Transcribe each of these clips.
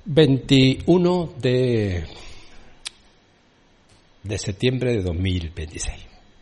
21 de septiembre de 2026.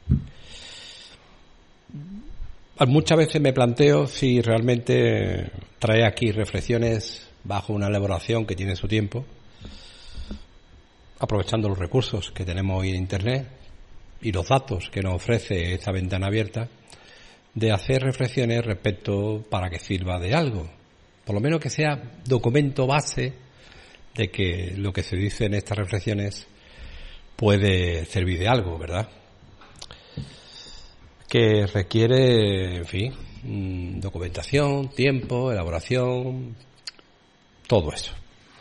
Muchas veces me planteo si realmente traer aquí reflexiones bajo una elaboración que tiene su tiempo, aprovechando los recursos que tenemos hoy en Internet y los datos que nos ofrece esta ventana abierta, de hacer reflexiones respecto para que sirva de algo, por lo menos que sea documento base de que lo que se dice en estas reflexiones puede servir de algo, ¿verdad? Que requiere, en fin, documentación, tiempo, elaboración, todo eso.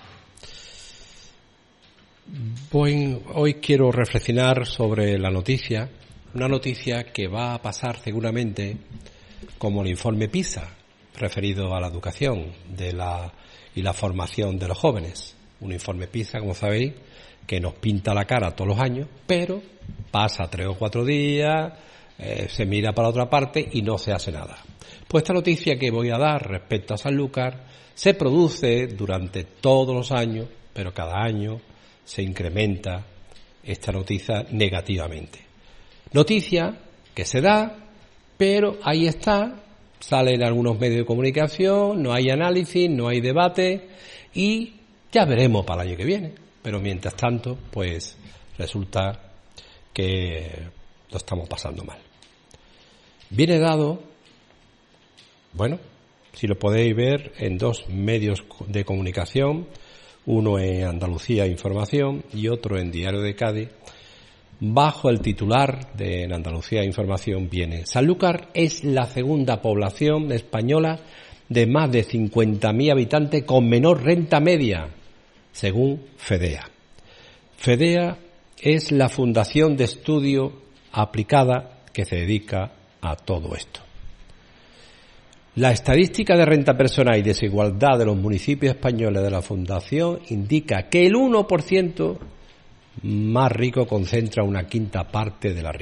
Hoy quiero reflexionar sobre la noticia, una noticia que va a pasar seguramente como el informe PISA, referido a la educación y la formación de los jóvenes. Un informe PISA, como sabéis, que nos pinta la cara todos los años, pero pasa 3 o 4 días, se mira para otra parte y no se hace nada. Pues esta noticia que voy a dar respecto a Sanlúcar se produce durante todos los años, pero cada año se incrementa esta noticia negativamente. Noticia que se da, pero ahí está, sale en algunos medios de comunicación, no hay análisis, no hay debate y ya veremos para el año que viene. Pero mientras tanto, pues resulta que lo estamos pasando mal. Viene dado, bueno, si lo podéis ver, en 2 medios de comunicación, uno en Andalucía Información y otro en Diario de Cádiz. Bajo el titular de en Andalucía Información viene: Sanlúcar es la segunda población española de más de 50.000 habitantes con menor renta media, según FEDEA. FEDEA es la fundación de estudio aplicada que se dedica a todo esto. La estadística de renta personal y desigualdad de los municipios españoles de la Fundación indica que el 1% más rico concentra una quinta parte de la riqueza.